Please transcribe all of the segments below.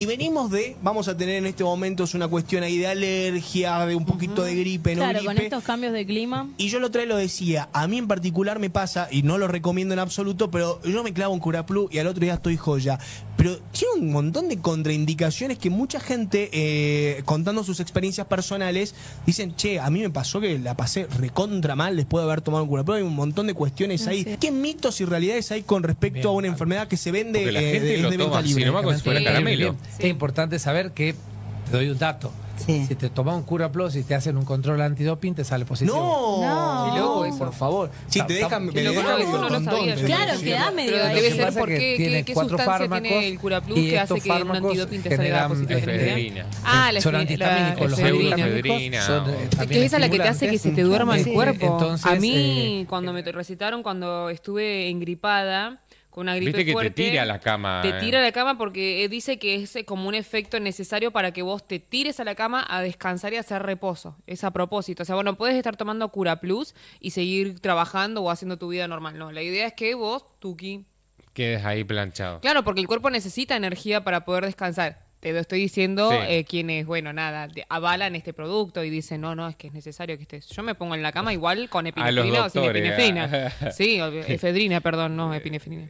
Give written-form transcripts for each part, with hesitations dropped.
venimos vamos a tener en este momento una cuestión ahí de alergia, de un poquito de gripe, no Claro, gripe. con estos cambios de clima. Y yo la otra vez lo decía, a mí en particular me pasa, y no lo recomiendo en absoluto, pero yo me clavo un Curaplu y al otro día estoy joya. Pero tiene un montón de contraindicaciones que mucha gente, contando sus experiencias personales, dicen, che, a mí me pasó que la pasé recontra mal después de haber tomado un Curaplu. Hay un montón de cuestiones ahí. Sí. ¿Qué mitos y realidades hay con respecto a una enfermedad que se vende Porque la gente de lo venta toma libre? así nomás como si fuera caramelo. Es importante saber que, te doy un dato, Sí. si te tomas un Curaplu y te hacen un control antidoping, te sale positivo. No. Y loco eso. Por favor. Sí, te dejan Qué loco, no, eso no lo sabía. Claro, quedás medio Pero ahí. debe Lo que ser pasa porque es que tiene ¿qué 4 sustancia fármacos tiene el Curaplu y que hace estos que un fármacos antidoping te salga generan positivo? efedrina. Son antihistamínicos. Los efedrina. antihistamínicos son Es que esa es la que te hace que se te duerma el Sí. cuerpo. Entonces, a mí, cuando me recetaron, cuando estuve engripada, con una gripe Viste que fuerte, te tira a la cama. te tira a la cama porque dice que es como un efecto necesario para que vos te tires a la cama a descansar y a hacer reposo. Es a propósito. O sea, vos no podés estar tomando Curaplus y seguir trabajando o haciendo tu vida normal. No, la idea es que vos, Tuki... Quedes ahí planchado. Claro, porque el cuerpo necesita energía para poder descansar. Te lo estoy diciendo Sí. quienes, bueno, nada, avalan este producto y dicen, no, es que es necesario que estés. Yo me pongo en la cama igual con epinefrina o sin doctores, epinefrina. Sí, efedrina, perdón, no epinefrina.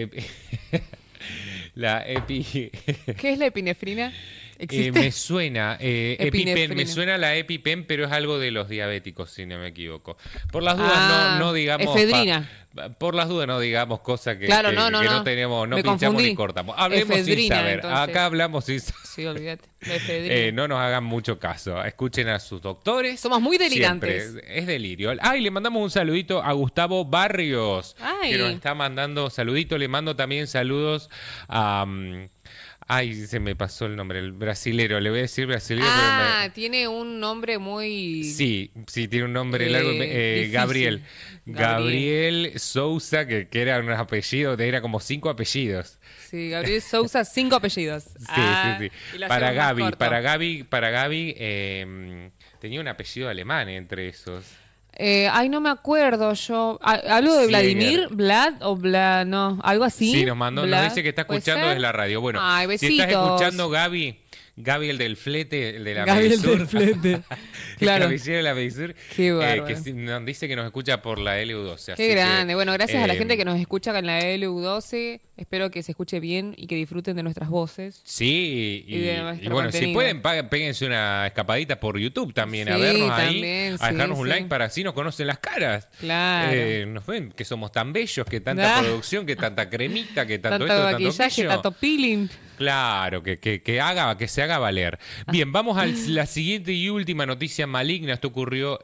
La epi... ¿Qué es la epinefrina? ¿Existe? me suena, EpiPen, Epinefrina. me suena la EpiPen, pero es algo de los diabéticos, si no me equivoco. Por las dudas, no digamos... efedrina. Por las dudas no digamos cosas que, Claro, que no tenemos, no Me pinchamos confundí. ni cortamos. Hablemos sin Efedrina, saber. entonces. Acá hablamos sin saber. Sí, olvídate. La efedrina. No nos hagan mucho caso. Escuchen a sus doctores. Somos muy delirantes. Siempre. Es delirio. Ay, le mandamos un saludito a Gustavo Barrios, Ay. que nos está mandando saluditos. Le mando también saludos a... ay, se me pasó el nombre, el brasilero. Le voy a decir brasilero. Tiene un nombre muy... Sí, tiene un nombre largo. difícil. Gabriel Sousa, que era un apellido, era como 5 apellidos. Sí, Gabriel Sousa, 5 apellidos. Sí. Y lo Para hacemos más Gaby, corto. para Gaby tenía un apellido alemán entre esos. No me acuerdo yo. ¿Hablo de Sí, Vladimir? ¿Vlad o Vlad? No, algo así. Sí, nos dice que está ¿Puede escuchando ser? desde la radio. Bueno, Ay, si estás besitos. escuchando, Gaby, el del flete, el de la Gaby el Medisur. del flete. Claro. El de la Medisur, Qué bárbaro. que nos dice que nos escucha por la LU12. Qué grande. Bueno, gracias a la gente que nos escucha en la LU12. Espero que se escuche bien y que disfruten de nuestras voces. Sí, Y de nuestro y bueno, si contenido. pueden, péguense una escapadita por YouTube también, a Sí, vernos ahí, también, a dejarnos sí, un sí. like para así nos conocen las caras. Claro. Nos ven que somos tan bellos, que tanta producción, que tanta cremita, que tanto Tanto esto, tanto maquillaje, aquello. tanto peeling. Claro, que se haga valer. Bien, vamos a la siguiente y última noticia maligna. Esto ocurrió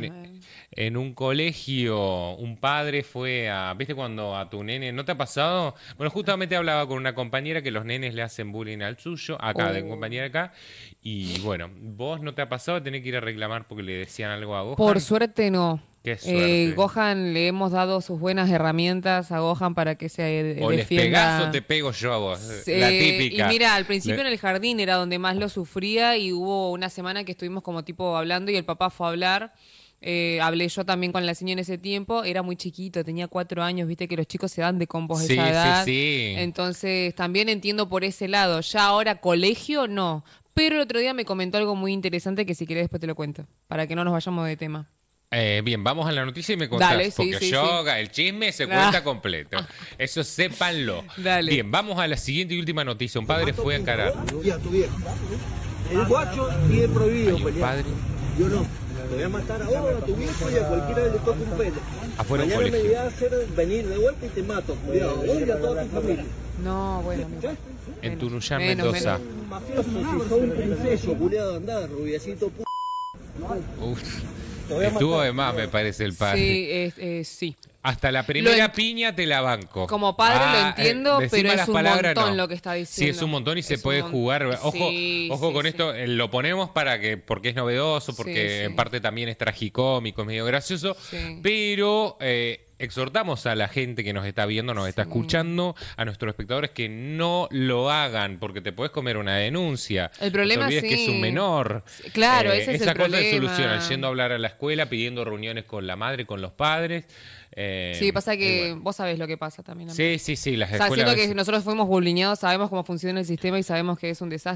en un colegio. Un padre fue a... ¿Viste cuando a tu nene... ¿No te ha pasado? Bueno, justamente hablaba con una compañera que los nenes le hacen bullying al suyo. Acá, de compañera acá. Y bueno, ¿vos no te ha pasado tener que ir a reclamar porque le decían algo a Gohan? Por suerte no. Qué suerte. Gohan, le hemos dado sus buenas herramientas a Gohan para que se O les defienda. pegás o te pego yo a vos. La típica. Y mira, al principio en el jardín era donde más lo sufría y hubo una semana que estuvimos como tipo hablando y el papá fue a hablar. Hablé yo también con la señora en ese tiempo. Era muy chiquito, tenía 4 años. Viste que los chicos se dan de combos de esa edad. Sí. Entonces también entiendo por ese lado. Ya ahora colegio no. Pero el otro día me comentó algo muy interesante que si querés después te lo cuento. Para que no nos vayamos de tema. Bien, vamos a la noticia y me contás. Dale, sí, porque sí, el chisme se cuenta completo. Eso sépanlo. Dale. Bien, vamos a la siguiente y última noticia. Un padre fue a encarar. Y a tu viejo. El guacho tiene prohibido Hay un pelear. padre Yo no. Te voy a matar ahora a tu viejo y a cualquiera le toque un pelo. afuera de un Mañana me colegio. voy a hacer venir de vuelta y te mato. Cuidado, hoy a toda tu familia. No, bueno. mira. En Tunuyán, Menos, Mendoza. Un mafioso, si sos un princeso, culiado, andá, rubiecito, p***. Uf. Te voy a Estuvo matar. de más, me parece, el padre. Sí, sí. Hasta la primera Lo piña te la banco. Como padre lo entiendo, decir pero es malas un palabras, montón no. lo que está Sí, diciendo. es un montón y se Es un puede mon- jugar. Ojo, Sí, ojo sí, con sí. esto, lo ponemos porque es novedoso, porque Sí, sí. en parte también es tragicómico, es medio gracioso, Sí. pero exhortamos a la gente que nos está viendo, nos está escuchando, a nuestros espectadores que no lo hagan, porque te puedes comer una denuncia. El problema, no te olvides que es sí. un menor. Claro, ese es esa el cosa se problema. soluciona yendo a hablar a la escuela, pidiendo reuniones con la madre, con los padres. Sí, pasa que y bueno. vos sabés lo que pasa también. Sí, las O sea, escuelas... siento a que veces- nosotros fuimos bullineados, sabemos cómo funciona el sistema y sabemos que es un desastre.